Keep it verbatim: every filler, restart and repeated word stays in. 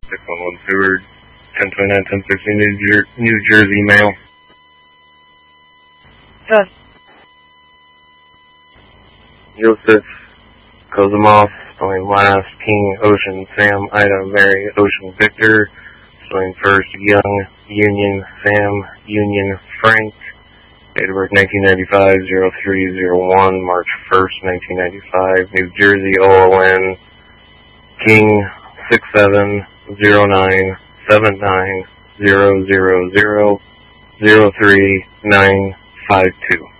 six one one Seward, ten twenty-nine, ten sixty, New, Jer- New Jersey mail. Good. Joseph Kozumov, spelling last, King, Ocean, Sam, Ida, Mary, Ocean, Victor, spelling first, Young, Union, Sam, Union, Frank, date of birth nineteen ninety-five, oh three oh one, March first, nineteen ninety-five, New Jersey, O O N, King, six seven zero nine seven nine zero zero zero zero three nine five two.